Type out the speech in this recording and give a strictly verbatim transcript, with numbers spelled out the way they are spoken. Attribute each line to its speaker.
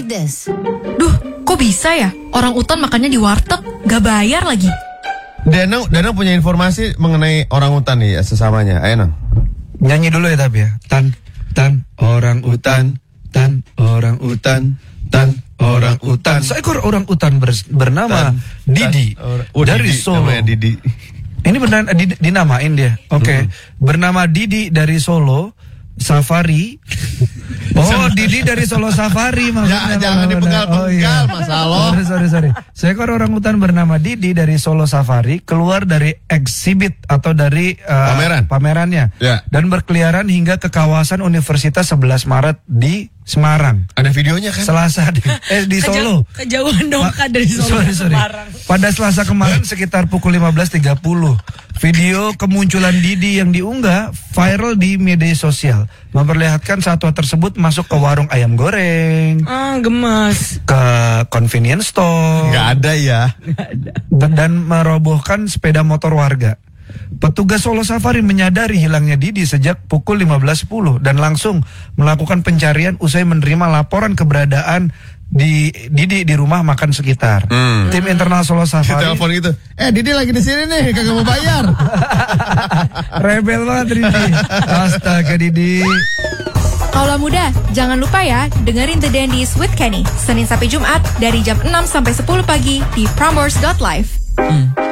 Speaker 1: this.
Speaker 2: Duh, kok bisa ya? Orang utan makannya di warteg, gak bayar lagi.
Speaker 3: Danang, Danang punya informasi mengenai orang utan nih ya, sesamanya. Ayo Nang.
Speaker 4: Nyanyi dulu ya tapi ya. Tan, tan, orang utan, tan, orang utan, tan, orang utan. Seekor orang utan ber, bernama tan, Didi tan, oh, dari Didi, Solo.
Speaker 3: Didi.
Speaker 4: Ini benar di, dinamain dia. Oke, okay. hmm. Bernama Didi dari Solo Safari. Oh, Didi dari Solo Safari maksudnya.
Speaker 3: Ya, jangan dipegal-pegal, oh, iya. Mas Alo.
Speaker 4: Sorry, sorry, sorry. Seekor orangutan bernama Didi dari Solo Safari keluar dari exhibit atau dari uh,
Speaker 3: pameran
Speaker 4: pamerannya
Speaker 3: ya.
Speaker 4: Dan berkeliaran hingga ke kawasan Universitas sebelas Maret di Semarang.
Speaker 3: Ada videonya kan?
Speaker 4: Selasa di, eh, di Solo.
Speaker 2: Kejauhan dong kan dari Solo
Speaker 4: sorry,
Speaker 2: ke
Speaker 4: sorry.
Speaker 2: Semarang.
Speaker 4: Pada Selasa kemarin sekitar pukul lima belas tiga puluh, video kemunculan Didi yang diunggah viral di media sosial, memperlihatkan satwa tersebut masuk ke warung ayam goreng.
Speaker 2: Ah, gemas.
Speaker 4: Ke convenience store.
Speaker 3: Nggak ada ya.
Speaker 4: Dan merobohkan sepeda motor warga. Petugas Solo Safari menyadari hilangnya Didi sejak pukul lima belas sepuluh dan langsung melakukan pencarian usai menerima laporan keberadaan di Didi di rumah makan sekitar. Hmm. Tim internal Solo Safari
Speaker 3: telepon gitu. Eh, Didi lagi di sini nih, kagak mau bayar.
Speaker 4: Rebel banget Didi. Astaga Didi.
Speaker 2: Kaula muda, jangan lupa ya dengerin The Dandies with Kenny Senin sampai Jumat dari jam enam sampai sepuluh pagi di prambors dot live. Hmm.